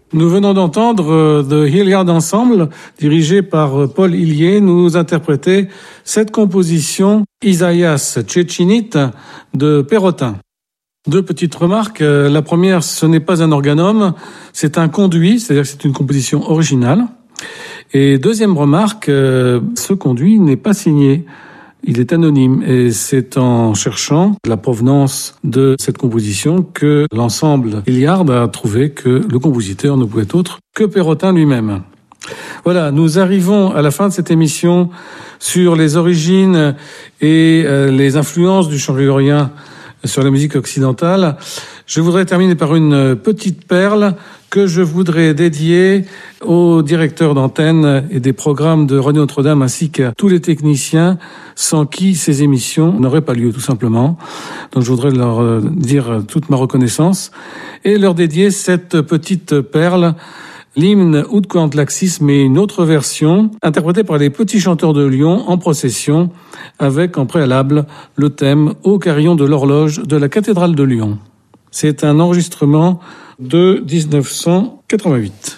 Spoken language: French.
Nous venons d'entendre The Hilliard Ensemble, dirigé par Paul Hillier, nous interpréter cette composition Isaïas Tchétchinite de Perrotin. Deux petites remarques. La première, ce n'est pas un organome, c'est un conduit, c'est-à-dire que c'est une composition originale. Et deuxième remarque, ce conduit n'est pas signé. Il est anonyme et c'est en cherchant la provenance de cette composition que l'ensemble Hilliard a trouvé que le compositeur ne pouvait être autre que Perrotin lui-même. Voilà, nous arrivons à la fin de cette émission sur les origines et les influences du chant grégorien sur la musique occidentale. Je voudrais terminer par une petite perle que je voudrais dédier aux directeurs d'antenne et des programmes de Radio Notre-Dame ainsi qu'à tous les techniciens sans qui ces émissions n'auraient pas lieu, tout simplement. Donc je voudrais leur dire toute ma reconnaissance et leur dédier cette petite perle, l'hymne Ut Coant Laxis, mais une autre version, interprétée par les petits chanteurs de Lyon en procession, avec en préalable le thème Ô carillon de l'horloge de la cathédrale de Lyon. C'est un enregistrement de 1988.